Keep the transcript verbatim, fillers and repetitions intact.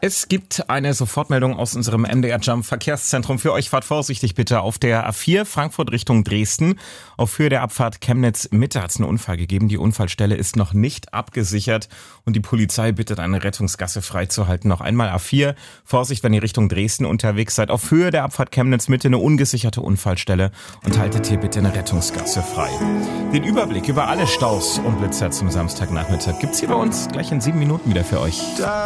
Es gibt eine Sofortmeldung aus unserem M D R Jump Verkehrszentrum für euch. Fahrt vorsichtig bitte auf der A vier Frankfurt Richtung Dresden. Auf Höhe der Abfahrt Chemnitz Mitte hat es einen Unfall gegeben. Die Unfallstelle ist noch nicht abgesichert und die Polizei bittet, eine Rettungsgasse freizuhalten. Noch einmal A vier. Vorsicht, wenn ihr Richtung Dresden unterwegs seid. Auf Höhe der Abfahrt Chemnitz Mitte eine ungesicherte Unfallstelle und haltet hier bitte eine Rettungsgasse frei. Den Überblick über alle Staus und Blitzer zum Samstagnachmittag gibt's hier bei uns gleich in sieben Minuten wieder für euch.